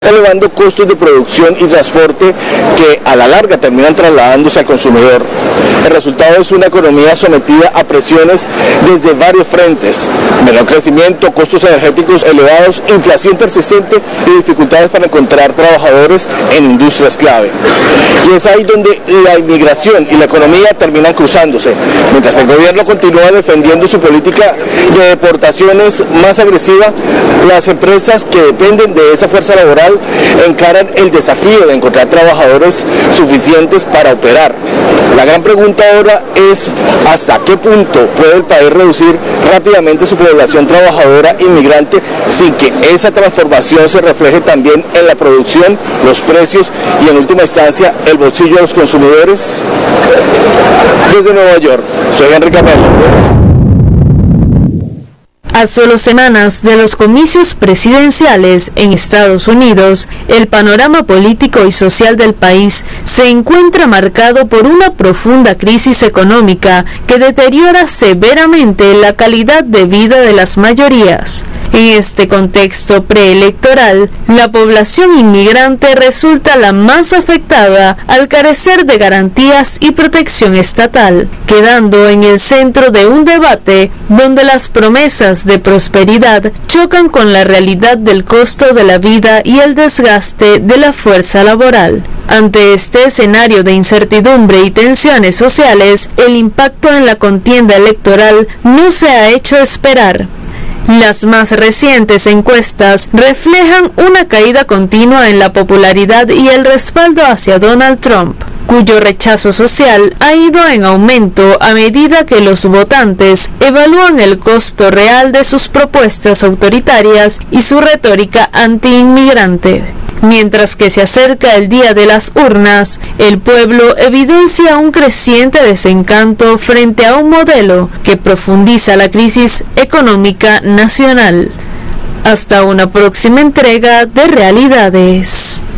elevando costos de producción y transporte que a la larga terminan trasladándose al consumidor. El resultado es una economía sometida a presiones desde varios frentes: menor crecimiento, costos energéticos elevados, inflación persistente y dificultades para encontrar trabajadores en industrias clave. Y es ahí donde la inmigración y la economía terminan cruzándose. Mientras el gobierno continúa defendiendo su política de deportaciones más agresiva, las empresas que dependen de esa fuerza laboral encaran el desafío de encontrar trabajadores suficientes para operar. La gran pregunta ahora es hasta qué punto puede el país reducir rápidamente su población trabajadora inmigrante sin que esa transformación se refleje también en la producción, los precios y en última instancia el bolsillo de los consumidores. Desde Nueva York, soy Henry Carmelo. A solo semanas de los comicios presidenciales en Estados Unidos, el panorama político y social del país se encuentra marcado por una profunda crisis económica que deteriora severamente la calidad de vida de las mayorías. En este contexto preelectoral, la población inmigrante resulta la más afectada al carecer de garantías y protección estatal, quedando en el centro de un debate donde las promesas de prosperidad chocan con la realidad del costo de la vida y el desgaste de la fuerza laboral. Ante este escenario de incertidumbre y tensiones sociales, el impacto en la contienda electoral no se ha hecho esperar. Las más recientes encuestas reflejan una caída continua en la popularidad y el respaldo hacia Donald Trump, cuyo rechazo social ha ido en aumento a medida que los votantes evalúan el costo real de sus propuestas autoritarias y su retórica anti-inmigrante. Mientras que se acerca el día de las urnas, el pueblo evidencia un creciente desencanto frente a un modelo que profundiza la crisis económica nacional. Hasta una próxima entrega de Realidades.